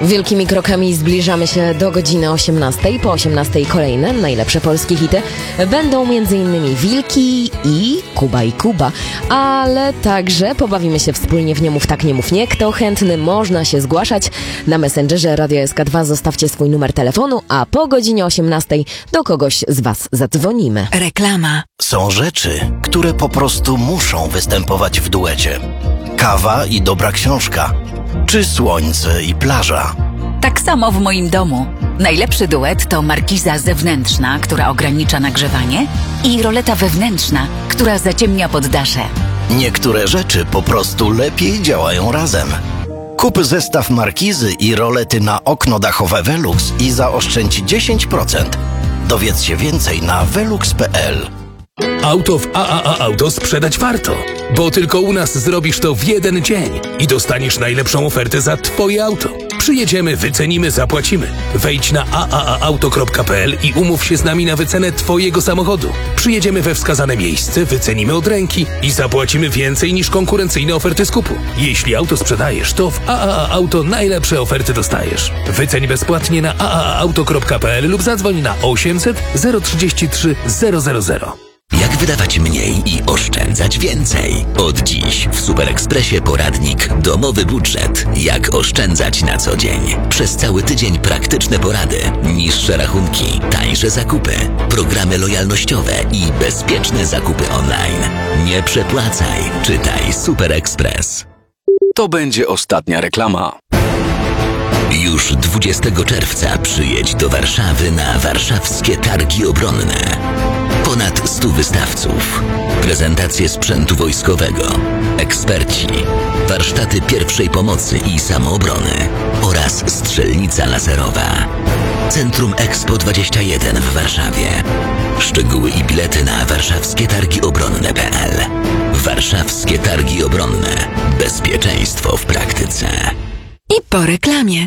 Wielkimi krokami zbliżamy się do godziny 18. Po 18 kolejne najlepsze polskie hity będą m.in. Wilki i Kuba, ale także pobawimy się wspólnie w Nie mów tak, nie mów nie. Kto chętny, można się zgłaszać na Messengerze Radio SK2, zostawcie swój numer telefonu, a po godzinie 18 do kogoś z Was zadzwonimy. Reklama. Są rzeczy, które po prostu muszą występować w duecie. Kawa i dobra książka, czy słońce i plaża. Tak samo w moim domu. Najlepszy duet to markiza zewnętrzna, która ogranicza nagrzewanie, i roleta wewnętrzna, która zaciemnia poddasze. Niektóre rzeczy po prostu lepiej działają razem. Kup zestaw markizy i rolety na okno dachowe Velux i zaoszczędź 10%. Dowiedz się więcej na velux.pl. Auto w AAA Auto sprzedać warto, bo tylko u nas zrobisz to w jeden dzień i dostaniesz najlepszą ofertę za Twoje auto. Przyjedziemy, wycenimy, zapłacimy. Wejdź na aaauto.pl i umów się z nami na wycenę Twojego samochodu. Przyjedziemy we wskazane miejsce, wycenimy od ręki i zapłacimy więcej niż konkurencyjne oferty skupu. Jeśli auto sprzedajesz, to w AAA Auto najlepsze oferty dostajesz. Wyceń bezpłatnie na aaauto.pl lub zadzwoń na 800 033 000. Jak wydawać mniej i oszczędzać więcej? Od dziś w Super Expressie poradnik Domowy budżet. Jak oszczędzać na co dzień? Przez cały tydzień praktyczne porady, niższe rachunki, tańsze zakupy, programy lojalnościowe i bezpieczne zakupy online. Nie przepłacaj. Czytaj Super Express. To będzie ostatnia reklama. Już 20 czerwca przyjedź do Warszawy na warszawskie targi obronne. Ponad 100 wystawców, prezentacje sprzętu wojskowego, eksperci, warsztaty pierwszej pomocy i samoobrony oraz strzelnica laserowa. Centrum Expo 21 w Warszawie. Szczegóły i bilety na warszawskietargiobronne.pl. Warszawskie Targi Obronne. Bezpieczeństwo w praktyce. I po reklamie.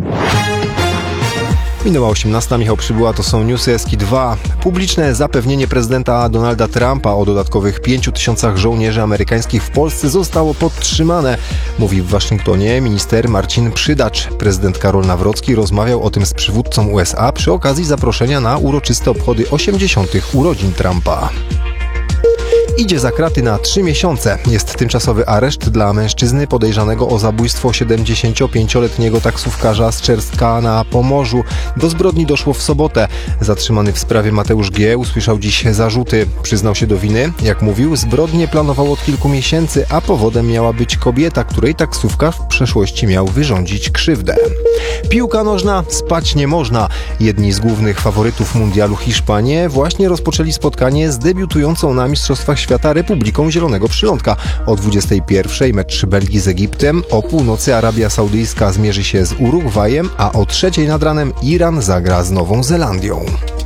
Minęła 18. Michał Przybyła, to są newsy SK2. Publiczne zapewnienie prezydenta Donalda Trumpa o dodatkowych 5000 żołnierzy amerykańskich w Polsce zostało podtrzymane, mówi w Waszyngtonie minister Marcin Przydacz. Prezydent Karol Nawrocki rozmawiał o tym z przywódcą USA przy okazji zaproszenia na uroczyste obchody 80. urodzin Trumpa. Idzie za kraty na 3 miesiące. Jest tymczasowy areszt dla mężczyzny podejrzanego o zabójstwo 75-letniego taksówkarza z Czerska na Pomorzu. Do zbrodni doszło w sobotę. Zatrzymany w sprawie Mateusz G. usłyszał dziś zarzuty. Przyznał się do winy. Jak mówił, zbrodnię planował od kilku miesięcy, a powodem miała być kobieta, której taksówkarz w przeszłości miał wyrządzić krzywdę. Piłka nożna, spać nie można. Jedni z głównych faworytów mundialu, Hiszpanie, właśnie rozpoczęli spotkanie z debiutującą na Mistrzostwach Świata Republiką Zielonego Przylądka. O 21:00 mecz Belgii z Egiptem, o północy Arabia Saudyjska zmierzy się z Urugwajem, a o 3:00 nad ranem Iran zagra z Nową Zelandią.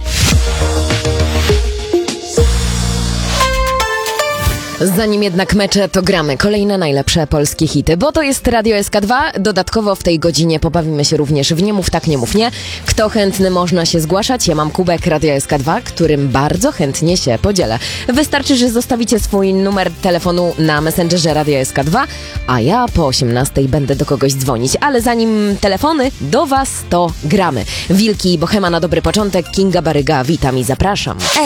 Zanim jednak mecze, to gramy kolejne najlepsze polskie hity, bo to jest Radio SK2. Dodatkowo w tej godzinie pobawimy się również w Nie mów tak, nie mów nie. Kto chętny, można się zgłaszać. Ja mam kubek Radio SK2, którym bardzo chętnie się podzielę. Wystarczy, że zostawicie swój numer telefonu na Messengerze Radio SK2, a ja po 18:00 będę do kogoś dzwonić. Ale zanim telefony do Was, to gramy. Wilki i Bohema na dobry początek. Kinga Baryga, witam i zapraszam.